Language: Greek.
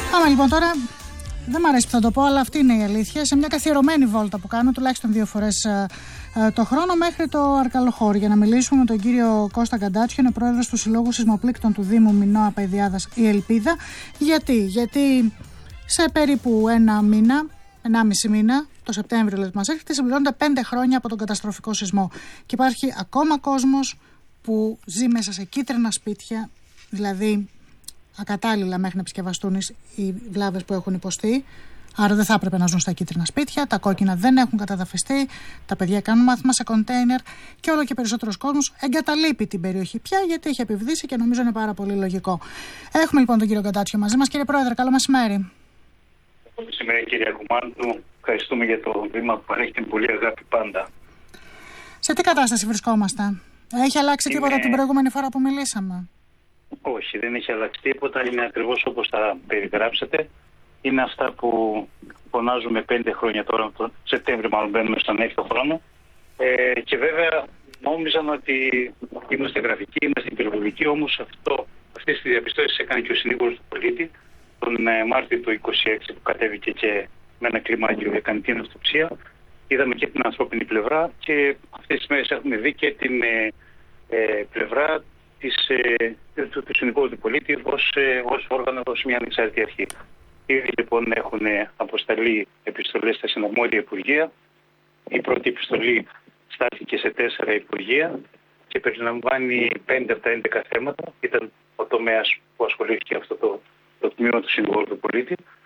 Πάμε λοιπόν τώρα. Δεν μ' αρέσει που θα το πω, αλλά αυτή είναι η αλήθεια. Σε μια καθιερωμένη βόλτα που κάνω, τουλάχιστον 2 φορές το χρόνο, μέχρι το Αρκαλοχώρι, για να μιλήσουμε με τον κύριο Κώστα Καντάτσιο, είναι πρόεδρος του Συλλόγου Σεισμοπλήκτων του Δήμου Μινώα Παϊδιάδας η Ελπίδα. Γιατί σε περίπου 1,5 μήνα, το Σεπτέμβριο δηλαδή, μας έρχεται, συμπληρώνονται 5 χρόνια από τον καταστροφικό σεισμό. Και υπάρχει ακόμα κόσμος που ζει μέσα σε κίτρινα σπίτια, δηλαδή ακατάλληλα μέχρι να επισκευαστούν οι βλάβες που έχουν υποστεί. Άρα δεν θα έπρεπε να ζουν στα κίτρινα σπίτια. Τα κόκκινα δεν έχουν καταδαφιστεί. Τα παιδιά κάνουν μάθημα σε κοντέινερ. Και όλο και περισσότερος κόσμος εγκαταλείπει την περιοχή πια, γιατί έχει επιβδίσει και νομίζω είναι πάρα πολύ λογικό. Έχουμε λοιπόν τον κύριο Καντάτσιο μαζί μας. Κύριε Πρόεδρε, καλό μεσημέρι. Καλό μεσημέρι, κύριε Ακουμάντου. Ευχαριστούμε για το βήμα που παρέχει την πολύ αγάπη πάντα. Σε τι κατάσταση βρισκόμαστε? Έχει αλλάξει τίποτα την προηγούμενη φορά που μιλήσαμε? Όχι, δεν έχει αλλάξει τίποτα. Είναι ακριβώς όπως τα περιγράψατε. Είναι αυτά που φωνάζουμε 5 χρόνια τώρα, το Σεπτέμβριο μάλλον μπαίνουμε στον 6ο χρόνο. Και βέβαια νόμιζαν ότι είμαστε γραφικοί, είμαστε υπερβολικοί, όμως αυτές τις διαπιστώσεις έκανε και ο συνήγορος του πολίτη τον Μάρτιο του 2026 που κατέβηκε και με ένα κλιμάκιο έκανε την αυτοψία. Είδαμε και την ανθρώπινη πλευρά και αυτές τις μέρες έχουμε δει και την πλευρά του συνηγόρου του πολίτη ως όργανο, ως μια ανεξάρτητη αρχή. Ήδη λοιπόν έχουν αποσταλεί επιστολές στα συναρμόδια υπουργεία. Η πρώτη επιστολή στάθηκε σε 4 υπουργεία και περιλαμβάνει 5 από τα 11 θέματα. Ήταν ο τομέας που ασχολήθηκε αυτό το τμήμα του συνηγόρου του πολίτη.